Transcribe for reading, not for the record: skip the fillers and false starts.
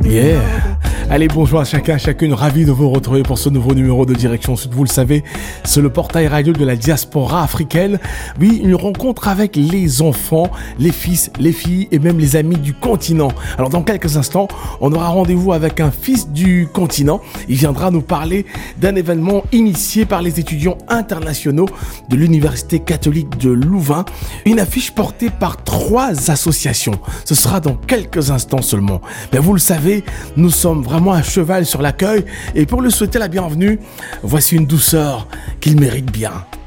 Yeah. Allez, bonjour à chacun, à chacune, ravi de vous retrouver pour ce nouveau numéro de Direction Sud. Vous le savez, c'est le portail radio de la diaspora africaine. Oui, une rencontre avec les enfants, les fils, les filles et même les amis du continent. Alors dans quelques instants, on aura rendez-vous avec un fils du continent. Il viendra nous parler d'un événement initié par les étudiants internationaux de l'Université catholique de Louvain. Une affiche portée par 3 associations. Ce sera dans quelques instants seulement. Mais vous le savez, nous sommes vraiment à cheval sur l'accueil et pour lui souhaiter la bienvenue, voici une douceur qu'il mérite bien.